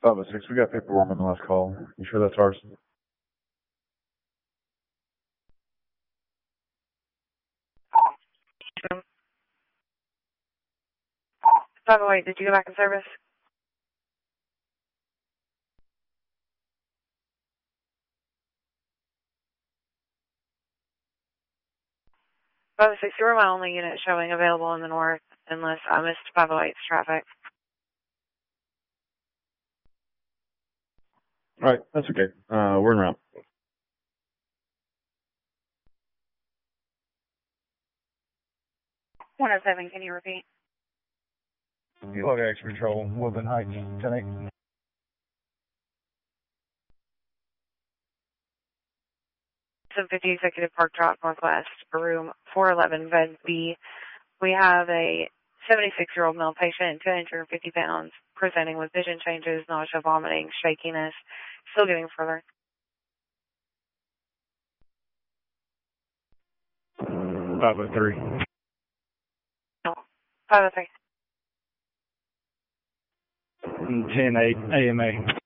506, we got paperwork on the last call. You sure that's ours? 508, did you go back in service? You were my only unit showing available in the north, unless I missed 508's traffic. All right, that's okay. We're en route. 107, can you repeat? Log X Patrol, Woburn Heights, 10-8. Some 50 Executive Park Drop Northwest, room 411, bed B. We have a 76-year-old male patient, 250 pounds, presenting with vision changes, nausea, vomiting, shakiness, still getting further. 503. No, 503. 10-8 AMA.